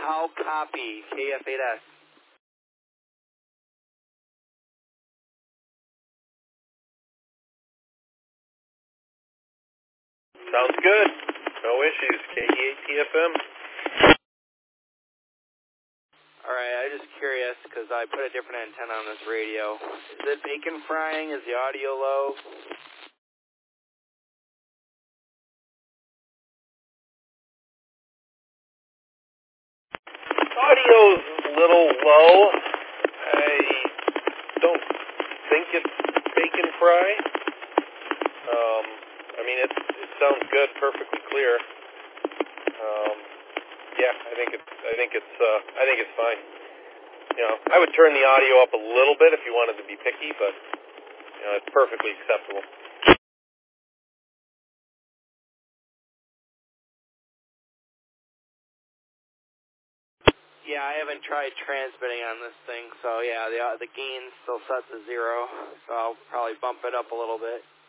How copy, KF8S? Sounds good. No issues. KE8TFM. Alright, I'm just curious because I put a different antenna on this radio. Is it bacon frying? Is the audio low? Audio's a little low. I don't think it's bacon fry. I mean, it sounds good, perfectly clear. Yeah, I think it's fine. You know, I would turn the audio up a little bit if you wanted to be picky, but you know, it's perfectly acceptable. Yeah, I haven't tried transmitting on this thing, so yeah, the gain still set to 0, so I'll probably bump it up a little bit.